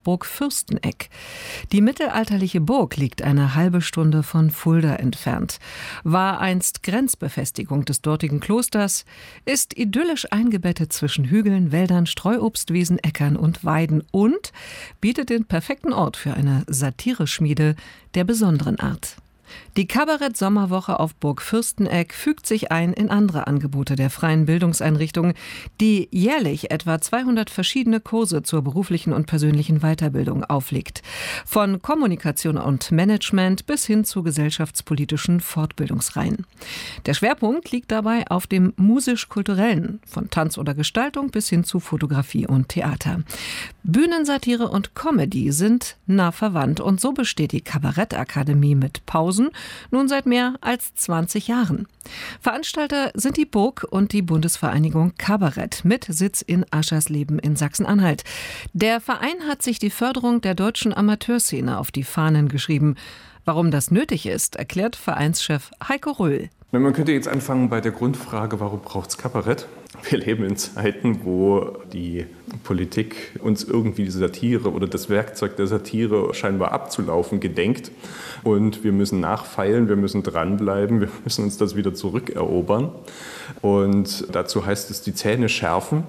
Burg Fürsteneck. Die mittelalterliche Burg liegt eine halbe Stunde von Fulda entfernt, war einst Grenzbefestigung des dortigen Klosters, ist idyllisch eingebettet zwischen Hügeln, Wäldern, Streuobstwiesen, Äckern und Weiden und bietet den perfekten Ort für eine Satireschmiede der besonderen Art. Die Kabarett-Sommerwoche auf Burg Fürsteneck fügt sich ein in andere Angebote der freien Bildungseinrichtung, die jährlich etwa 200 verschiedene Kurse zur beruflichen und persönlichen Weiterbildung auflegt. Von Kommunikation und Management bis hin zu gesellschaftspolitischen Fortbildungsreihen. Der Schwerpunkt liegt dabei auf dem musisch-kulturellen, von Tanz oder Gestaltung bis hin zu Fotografie und Theater. Bühnensatire und Comedy sind nah verwandt und so besteht die Kabarettakademie mit Pausen nun seit mehr als 20 Jahren. Veranstalter sind die Burg und die Bundesvereinigung Kabarett mit Sitz in Aschersleben in Sachsen-Anhalt. Der Verein hat sich die Förderung der deutschen Amateurszene auf die Fahnen geschrieben. Warum das nötig ist, erklärt Vereinschef Heiko Röhl. Man könnte jetzt anfangen bei der Grundfrage, warum braucht es Kabarett? Wir leben in Zeiten, wo die Politik uns irgendwie die Satire oder das Werkzeug der Satire scheinbar abzulaufen gedenkt. Und wir müssen nachfeilen, wir müssen dranbleiben, wir müssen uns das wieder zurückerobern. Und dazu heißt es, die Zähne schärfen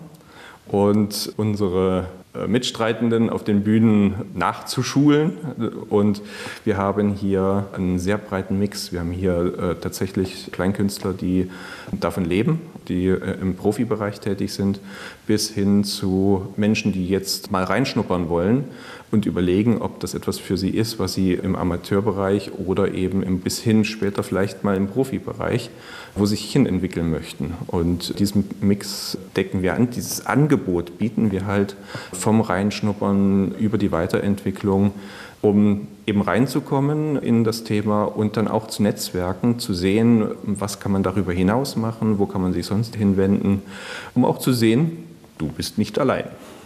und unsere Mitstreitenden auf den Bühnen nachzuschulen. Und wir haben hier einen sehr breiten Mix. Wir haben hier tatsächlich Kleinkünstler, die davon leben, die im Profibereich tätig sind, bis hin zu Menschen, die jetzt mal reinschnuppern wollen und überlegen, ob das etwas für sie ist, was sie im Amateurbereich oder eben bis hin später vielleicht mal im Profibereich, wo sie sich hin entwickeln möchten. Und diesen Mix decken wir an. Dieses Angebot bieten wir halt vom Reinschnuppern über die Weiterentwicklung, um eben reinzukommen in das Thema und dann auch zu netzwerken, zu sehen, was kann man darüber hinaus machen, wo kann man sich sonst hinwenden, um auch zu sehen, du bist nicht allein.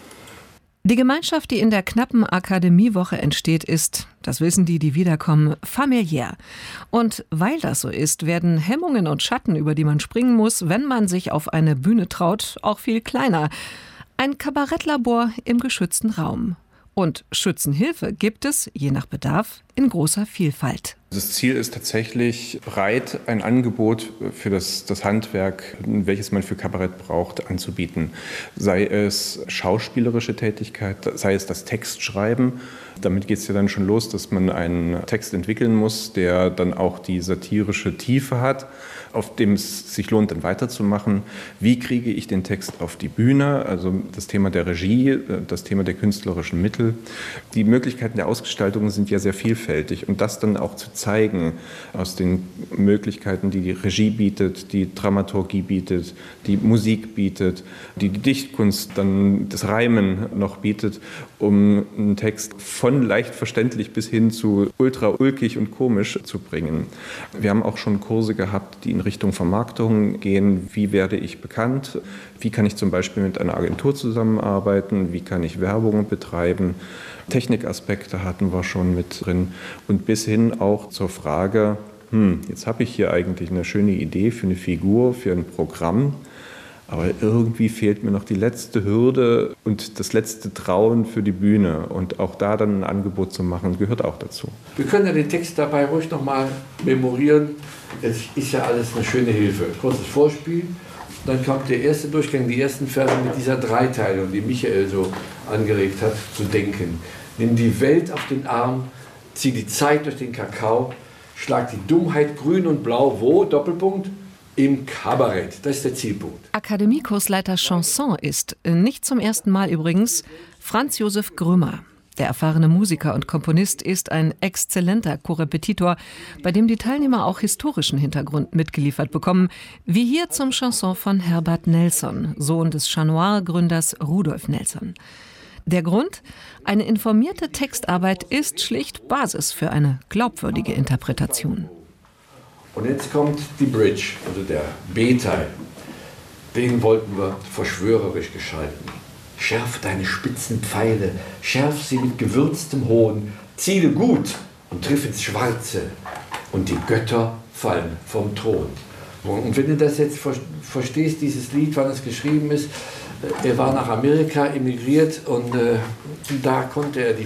Die Gemeinschaft, die in der knappen Akademiewoche entsteht, ist, das wissen die wiederkommen, familiär. Und weil das so ist, werden Hemmungen und Schatten, über die man springen muss, wenn man sich auf eine Bühne traut, auch viel kleiner. Ein Kabarettlabor im geschützten Raum. Und Schützenhilfe gibt es, je nach Bedarf, in großer Vielfalt. Das Ziel ist tatsächlich, breit ein Angebot für das Handwerk, welches man für Kabarett braucht, anzubieten. Sei es schauspielerische Tätigkeit, sei es das Textschreiben. Damit geht es ja dann schon los, dass man einen Text entwickeln muss, der dann auch die satirische Tiefe hat, auf dem es sich lohnt, dann weiterzumachen. Wie kriege ich den Text auf die Bühne? Also das Thema der Regie, das Thema der künstlerischen Mittel. Die Möglichkeiten der Ausgestaltung sind ja sehr vielfältig. Und das dann auch zu zeigen, aus den Möglichkeiten, die die Regie bietet, die Dramaturgie bietet, die Musik bietet, die Dichtkunst, dann das Reimen noch bietet, um einen Text von leicht verständlich bis hin zu ultra ulkig und komisch zu bringen. Wir haben auch schon Kurse gehabt, die in Richtung Vermarktung gehen. Wie werde ich bekannt? Wie kann ich zum Beispiel mit einer Agentur zusammenarbeiten? Wie kann ich Werbung betreiben? Technikaspekte hatten wir schon mit drin. Und bis hin auch zur Frage, jetzt habe ich hier eigentlich eine schöne Idee für eine Figur, für ein Programm. Aber irgendwie fehlt mir noch die letzte Hürde und das letzte Trauen für die Bühne. Und auch da dann ein Angebot zu machen, gehört auch dazu. Wir können ja den Text dabei ruhig nochmal memorieren. Es ist ja alles eine schöne Hilfe. Kurzes Vorspiel. Dann kommt der erste Durchgang, die ersten Verse mit dieser Dreiteilung, die Michael so angeregt hat, zu denken. Nimm die Welt auf den Arm, zieh die Zeit durch den Kakao, schlag die Dummheit grün und blau, wo? Doppelpunkt? Im Kabarett. Das ist der Zielpunkt. Akademiekursleiter Chanson ist, nicht zum ersten Mal übrigens, Franz Josef Grümmer. Der erfahrene Musiker und Komponist ist ein exzellenter Korrepetitor, bei dem die Teilnehmer auch historischen Hintergrund mitgeliefert bekommen, wie hier zum Chanson von Herbert Nelson, Sohn des Chat Noir-Gründers Rudolf Nelson. Der Grund? Eine informierte Textarbeit ist schlicht Basis für eine glaubwürdige Interpretation. Und jetzt kommt die Bridge, also der B-Teil. Den wollten wir verschwörerisch gestalten. Schärf deine spitzen Pfeile, schärf sie mit gewürztem Hohn, ziele gut und triff ins Schwarze und die Götter fallen vom Thron. Und wenn du das jetzt verstehst, dieses Lied, wann es geschrieben ist, Er war nach Amerika emigriert und da konnte er die